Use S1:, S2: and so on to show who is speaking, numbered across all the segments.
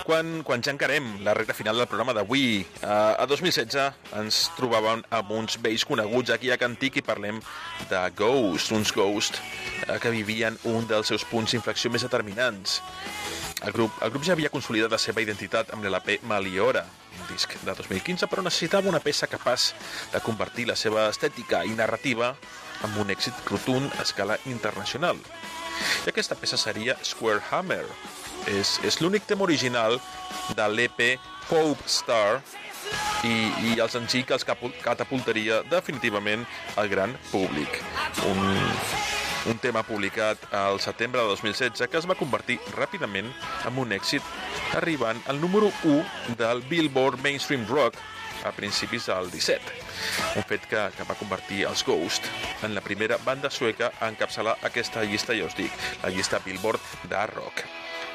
S1: Quan ja encarem la recta final del programa d'avui, a 2016 ens trobàvem amb uns vells coneguts aquí a Cantic i parlem de Ghost, uns Ghost que vivien un dels seus punts d'inflexió més determinants. El grup ja havia consolidat la seva identitat amb l'LP Meliora, un disc de 2015, però necessitava una peça capaç de convertir la seva estètica i narrativa en un èxit rotund a escala internacional. I aquesta peça seria Square Hammer. És l'únic tema original de l'EP Pope Star i el senzill que els catapultaria definitivament al gran públic. Un tema publicat al setembre de 2016 que es va convertir ràpidament en un èxit, arribant al número 1 del Billboard Mainstream Rock a principis del 17. Un fet que va convertir els Ghost en la primera banda sueca a encapçalar aquesta llista, ja us dic, la llista Billboard de rock.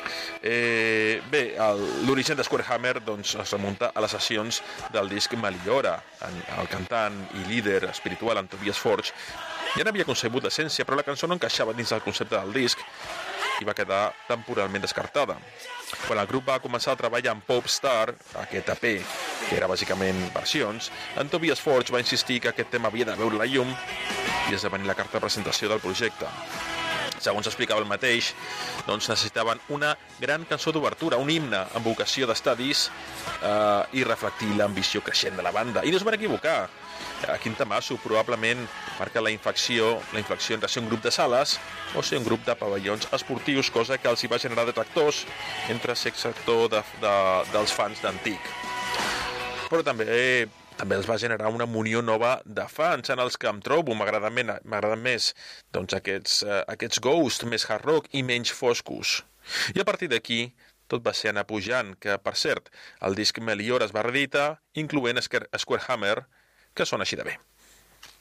S1: Bé, l'origen de Square Hammer doncs, es remunta a les sessions del disc Meliora. El cantant i líder espiritual, en Tobias Forge, ja n'havia concebut l'essència, però la cançó no encaixava dins del concepte del disc i va quedar temporalment descartada. Quan el grup va començar a treballar amb Pope Star, aquest EP, que era bàsicament versions, en Tobias Forge va insistir que aquest tema havia de veure la llum i esdevenir la carta de presentació del projecte. Segons explicava el mateix, doncs necessitaven una gran cançó d'obertura, un himne amb vocació d'estadis i reflectir l'ambició creixent de la banda. I no es van equivocar. Quin temasso, probablement marca la inflexió entre ser un grup de sales o ser un grup de pavellons esportius, cosa que els hi va generar detractors entre el sector dels fans d'antic. Però també els va generar una munió nova de fans en els que em trobo. M'agraden més doncs, aquests Ghost més hard rock i menys foscos. I a partir d'aquí tot va ser anar pujant, que per cert el disc Meliora es va reeditar incloent Square Hammer, que sona així de bé.